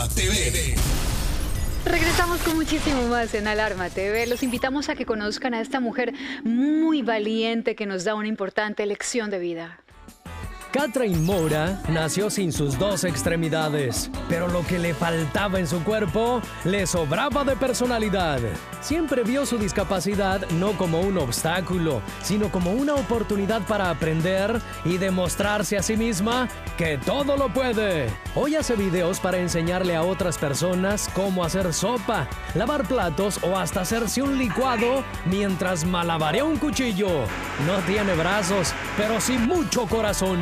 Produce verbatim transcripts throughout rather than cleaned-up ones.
Alarma T V. Regresamos con muchísimo más en Alarma T V. Los invitamos a que conozcan a esta mujer muy valiente que nos da una importante lección de vida. Kathryn Moura nació sin sus dos extremidades, pero lo que le faltaba en su cuerpo le sobraba de personalidad. Siempre vio su discapacidad no como un obstáculo, sino como una oportunidad para aprender y demostrarse a sí misma que todo lo puede. Hoy hace videos para enseñarle a otras personas cómo hacer sopa, lavar platos o hasta hacerse un licuado mientras malabarea un cuchillo. No tiene brazos, pero sí mucho corazón.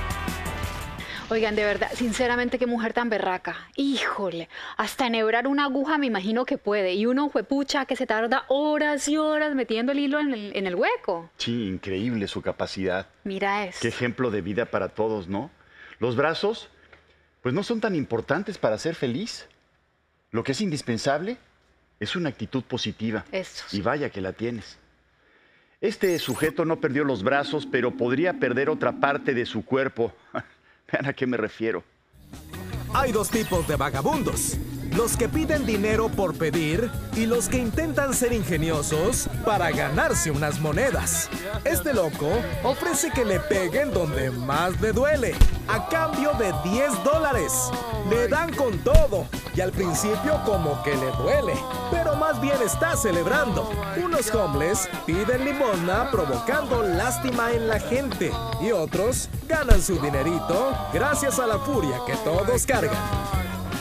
Oigan, de verdad, sinceramente, qué mujer tan berraca. Híjole, hasta enhebrar una aguja me imagino que puede. Y uno, juepucha, que se tarda horas y horas metiendo el hilo en el, en el hueco. Sí, increíble su capacidad. Mira esto. Qué ejemplo de vida para todos, ¿no? Los brazos, pues no son tan importantes para ser feliz. Lo que es indispensable es una actitud positiva. Eso sí. Y vaya que la tienes. Este sujeto no perdió los brazos, pero podría perder otra parte de su cuerpo. Vean a qué me refiero. Hay dos tipos de vagabundos. Los que piden dinero por pedir y los que intentan ser ingeniosos para ganarse unas monedas. Este loco ofrece que le peguen donde más le duele, a cambio de diez dólares. Le dan con todo y al principio como que le duele, pero más bien está celebrando. Unos homeless piden limosna provocando lástima en la gente y otros ganan su dinerito gracias a la furia que todos cargan.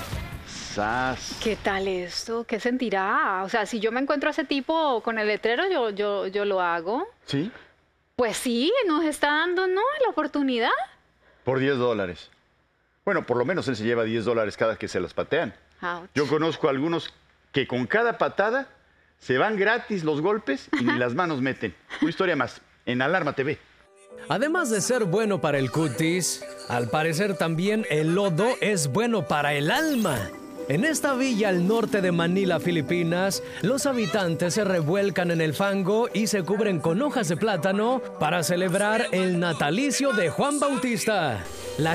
¿Qué tal esto? ¿Qué sentirá? O sea, si yo me encuentro a ese tipo con el letrero, yo, yo, yo lo hago. ¿Sí? Pues sí, nos está dando, ¿no?, la oportunidad. Por diez dólares. Bueno, por lo menos él se lleva diez dólares cada que se los patean. Ouch. Yo conozco a algunos que con cada patada se van gratis los golpes y ni las manos meten. Una historia más en Alarma T V. Además de ser bueno para el cutis, al parecer también el lodo es bueno para el alma. En esta villa al norte de Manila, Filipinas, los habitantes se revuelcan en el fango y se cubren con hojas de plátano para celebrar el natalicio de Juan Bautista. La